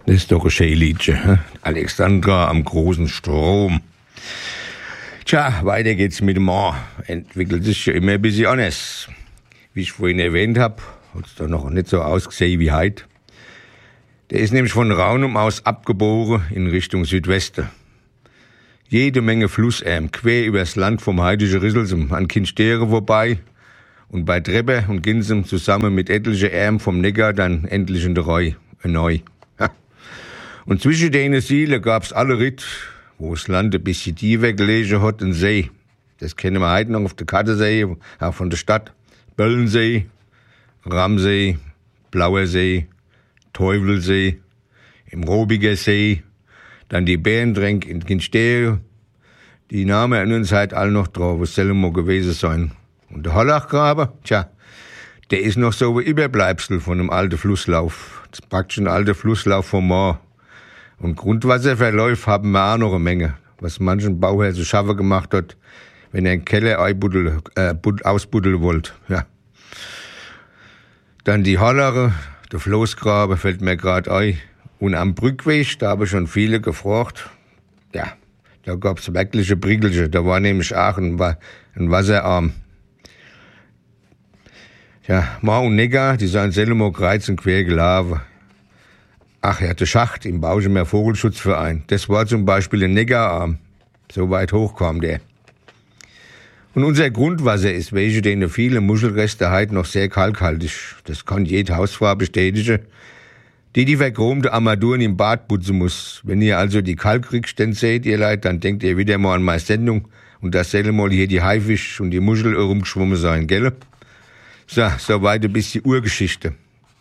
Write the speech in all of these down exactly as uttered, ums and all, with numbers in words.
Das ist doch ein schönes Liedchen, hm? Alexandra am großen Strom. Tja, weiter geht's mit dem Mann. Entwickelt sich ja immer ein bisschen anders. Wie ich vorhin erwähnt habe, hat es doch noch nicht so ausgesehen wie heute. Der ist nämlich von Raunum aus abgebogen in Richtung Südwesten. Jede Menge Flussarm, quer übers Land vom heidischen Risselsum an Kinstere vorbei und bei Treppe und Ginsum zusammen mit etlichen Arm vom Neckar dann endlich in der Reu, neu. Und zwischen denen Siele gab's alle Ritt, wo das Land ein bisschen tiefer gelegen hat, ein See. Das kennen wir heute noch auf der Karte sehen, auch von der Stadt. Böllensee, Ramsee, Blauer See, Teufelsee, im Robiger See, dann die Bärendränk in Kinstere. Die Namen erinnern uns halt alle noch drauf, was soll mal gewesen sein. Und der Hollachgraben, tja, der ist noch so ein Überbleibsel von einem alten Flusslauf. Das ist praktisch ein alter Flusslauf vom Moor. Und Grundwasserverläufe haben wir auch noch eine Menge, was manchen Bauherr zu schaffen gemacht hat, wenn er einen Keller einbuddel, äh, ausbuddeln wollte. Ja. Dann die Hollere, der Floßgraben fällt mir gerade ein. Und am Brückweg, da habe ich schon viele gefragt. Ja, da gab's wirkliche Prickelche. Da war nämlich auch ein, ein Wasserarm. Ja, Mar und Neckar, die sind selber kreuz und quer gelaufen. Ach ja, der Schacht im Bauschemer Vogelschutzverein. Das war zum Beispiel ein Neckararm. So weit hoch kam der. Und unser Grundwasser ist wegen den vielen Muschelreste heute noch sehr kalkhaltig. Das kann jede Hausfrau bestätigen, die die verchromte Armaturen im Bad putzen muss. Wenn ihr also die Kalkrückstände seht, ihr Leute, dann denkt ihr wieder mal an meine Sendung und dass selber mal hier die Haifisch und die Muschel rumgeschwommen sein, gell? So, soweit ein bisschen Urgeschichte.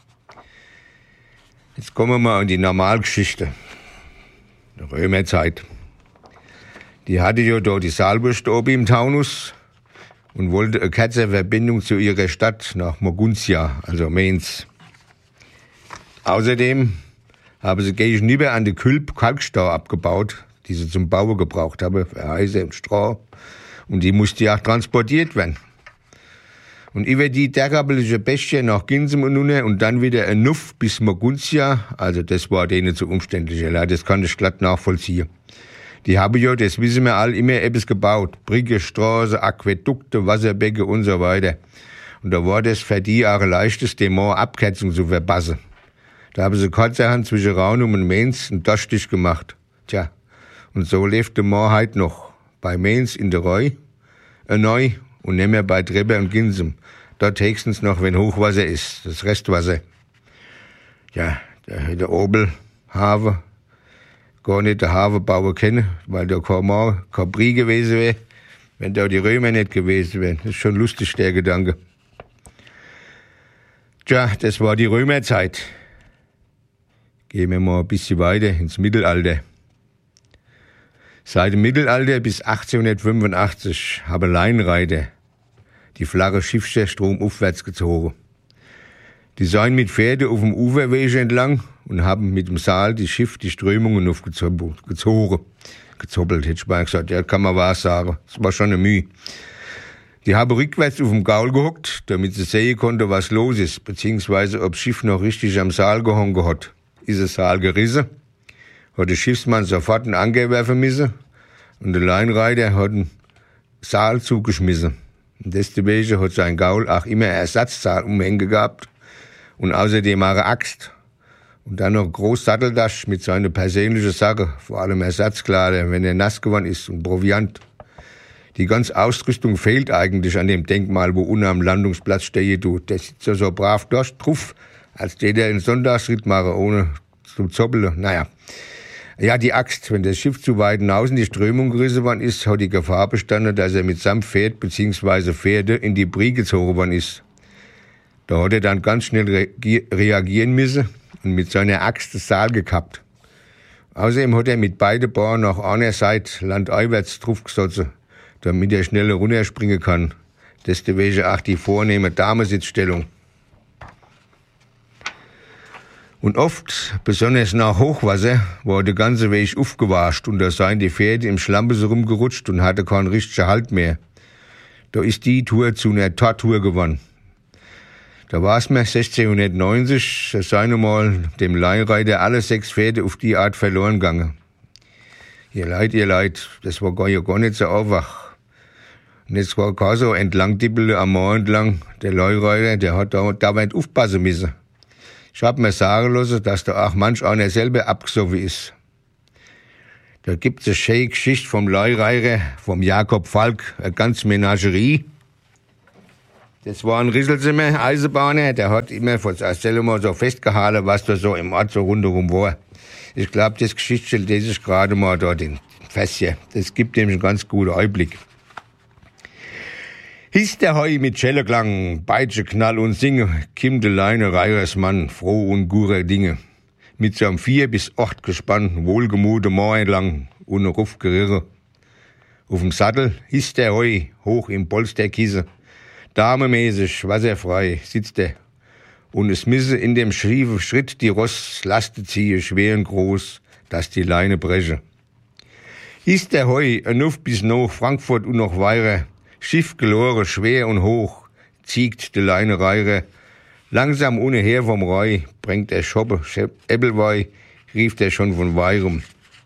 Jetzt kommen wir mal an die Normalgeschichte der Römerzeit. Die hatte ja da die Saalburg oben im Taunus und wollte eine kurze Verbindung zu ihrer Stadt nach Moguntia, also Mainz. Außerdem haben sie gegenüber an der Külp Kalkstau abgebaut, die sie zum Bauen gebraucht haben, für Häuser und Stroh. Und die musste ja auch transportiert werden. Und über die dergabelige Bäche nach Ginsum und nun und dann wieder ein Nuff bis Moguntia, also das war denen zu umständlich, das kann ich glatt nachvollziehen. Die haben ja, das wissen wir alle, immer etwas gebaut. Brücke, Straße, Aquädukte, Wasserbecken und so weiter. Und da war das für die auch ein leichtes, den Moor Abkürzung zu verpassen. Da haben sie kurzerhand zwischen Raunum und Mainz einen Durchstich gemacht. Tja, und so lebt der Moor heute noch. Bei Mainz in der Reu, äh, neu und nicht mehr bei Treppe und Ginsum. Dort höchstens noch, wenn Hochwasser ist, das Restwasser. Ja, der, der Obelhafen, gar nicht der Hafen bauen können, weil da kein Moor, kein Brie gewesen wäre, wenn da die Römer nicht gewesen wären. Das ist schon lustig, der Gedanke. Tja, das war die Römerzeit. Gehen wir mal ein bisschen weiter ins Mittelalter. Seit dem Mittelalter bis achtzehnhundertfünfundachtzig haben Leinreiter die flache Schiffsche stromaufwärts gezogen. Die seien mit Pferde auf dem Uferweg entlang und haben mit dem Saal die Schiff die Strömungen aufgezogen. Gezoppelt, hätte ich mal gesagt. Ja, kann man was sagen. Das war schon eine Mühe. Die haben rückwärts auf dem Gaul gehockt, damit sie sehen konnten, was los ist, beziehungsweise ob das Schiff noch richtig am Saal gehangen hat. Ist das Saal gerissen, hat der Schiffsmann sofort einen Anker werfen müssen und der Leinreiter hat den Saal zugeschmissen. Und deswegen hat sein Gaul auch immer Ersatzsaal umhängen gehabt und außerdem auch eine Axt. Und dann noch ein groß Satteltasch mit seiner persönlichen Sache, vor allem Ersatzkleider, wenn er nass geworden ist und Proviant. Die ganze Ausrüstung fehlt eigentlich an dem Denkmal, wo unten am Landungsplatz steht. Der sitzt ja so brav durch, drauf, als der der einen Sonntagsritt machen, ohne zu zoppeln. Naja. Ja, die Axt, wenn das Schiff zu weit hinaus in die Strömung gerissen worden ist, hat die Gefahr bestanden, dass er mit seinem Pferd bzw. Pferde in die Brie gezogen worden ist. Da hat er dann ganz schnell re- reagieren müssen und mit seiner Axt das Saal gekappt. Außerdem hat er mit beiden Bauern nach einer Seite landeinwärts draufgesetzt, damit er schneller runterspringen kann. Deswegen auch die vornehme Damensitzstellung. Und oft, besonders nach Hochwasser, war der ganze Weg aufgewascht und da seien die Pferde im Schlamm so rumgerutscht und hatte keinen richtigen Halt mehr. Da ist die Tour zu einer Tortur geworden. Da war es mir sechzehnhundertneunzig, da seien einmal dem Leihreiter alle sechs Pferde auf die Art verloren gegangen. Ihr Leid, ihr Leid, das war gar, ja gar nicht so einfach. Und jetzt war gar so entlang Dippele am Moor entlang, der Leihreiter, der hat da, da weit aufpassen müssen. Ich hab mir sagen lassen, dass da auch manch einer selber abgesoffen ist. Da gibt's eine schöne Geschichte vom Leihreiter, vom Jakob Falk, eine ganze Menagerie. Das war ein Risselzimmer, Eisenbahner, der hat immer von der mal so festgehalten, was da so im Ort so rundherum war. Ich glaube, das Geschichte lese ich gerade mal dort in Fässchen. Das gibt nämlich einen ganz guten Einblick. Hieß der Heu mit Schelleklang, Peitsche, Knall und Singe, Kim de Leine, Reihersmann, froh und gure Dinge. Mit seinem vier bis acht Gespann, wohlgemute Moor entlang und ein Ruf gerirre. Auf dem Sattel hieß der Heu, hoch im Polsterkissen, damemäßig, wasserfrei sitzt er. Und es misse in dem schiefen Schritt die Ross Laste ziehe, schwer und groß, dass die Leine breche. Hieß der Heu, enuff bis noch Frankfurt und noch weiter, Schiff gelore, schwer und hoch, ziegt die Leine reire. Langsam ohne her vom Reu, bringt er Schoppe, Äppelwei, rief der schon von Weirem.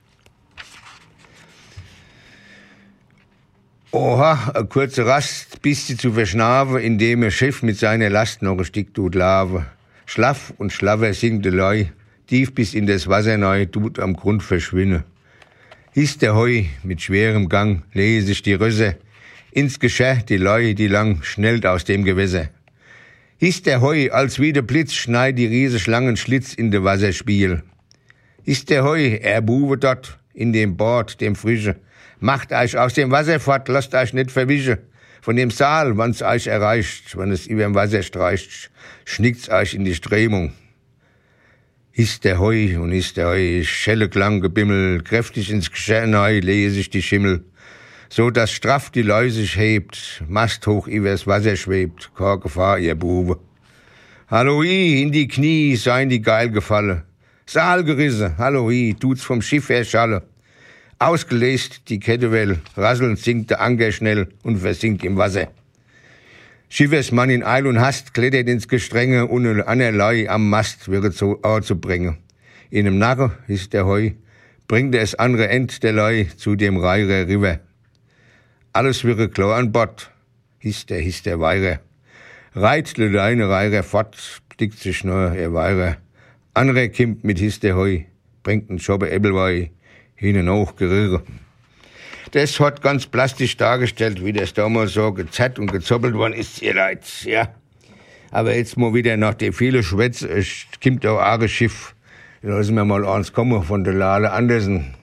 Oha, a kurze Rast, bis sie zu verschnaven, indem er Schiff mit seiner Last noch ein Stück tut lave. Schlaff und schlaffer sinkt der Leu, tief bis in das Wasser neu, tut am Grund verschwinne. Hieß der Heu, mit schwerem Gang, lese sich die Rösse, ins Geschirr die Leu, die lang, schnellt aus dem Gewässer. Hieß der Heu, als wie der Blitz, schneid die Riesenschlangen Schlitz in de Wasserspiel. Hieß der Heu, er Buwe dort, in dem Bord, dem Frische, macht euch aus dem Wasser fort, lasst euch nicht verwischen. Von dem Saal, wann's euch erreicht, wenn es überm Wasser streicht, schnickt's euch in die Strömung. Ist der Heu und ist der Heu, schelle Klang, Gebimmel, kräftig ins Geschirr neu, lese ich die Schimmel, so dass straff die Leu sich hebt, Mast hoch übers Wasser schwebt, keine Gefahr, ihr Bube. Halloi, in die Knie, seien die geil gefallen, Saal gerisse, Halloi, tut's vom Schiff her schalle. Ausgelöst die Kettewell, rasselnd sinkt der Anker schnell und versinkt im Wasser. Schiffersmann in Eil und Hast klettert ins Gestrenge und eine Anerlei am Mast wird so zu bringen. In einem Narre ist der Heu, bringt er das andere End der Lei zu dem Reirer River. Alles wird klar an Bord, hieß der, hieß der Weirer. Reit le Leine Reirer fort, blickt sich nur er Weirer. Andere kimmt mit hieß der Heu, bringt einen Schoppe Äppelwei, hin und hoch gerirre. Das hat ganz plastisch dargestellt, wie das damals so gezerrt und gezoppelt worden ist, ihr Leid, ja. Aber jetzt mal wieder nach den vielen Schwätze, es kommt auch ein Schiff. Lassen wir mal eins kommen von der Lale Andersen.